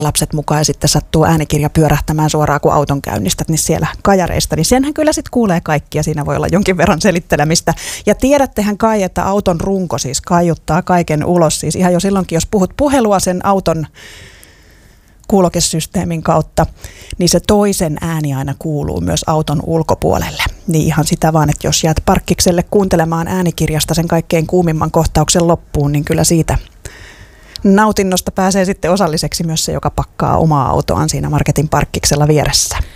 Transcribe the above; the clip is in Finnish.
lapset mukaan ja sitten sattuu äänikirja pyörähtämään suoraan, kun auton käynnistät, niin siellä kajareista, niin senhän kyllä sitten kuulee kaikki ja siinä voi olla jonkin verran selittelemistä. Ja tiedättehän kai, että auton runko siis kaiuttaa kaiken ulos, siis ihan jo silloinkin, jos puhut puhelua sen auton kuulokesysteemin kautta, niin se toisen ääni aina kuuluu myös auton ulkopuolelle. Niin ihan sitä vaan, että jos jäät parkkikselle kuuntelemaan äänikirjasta sen kaikkein kuumimman kohtauksen loppuun, niin kyllä siitä nautinnosta pääsee sitten osalliseksi myös se, joka pakkaa omaa autoaan siinä marketin parkkiksella vieressä.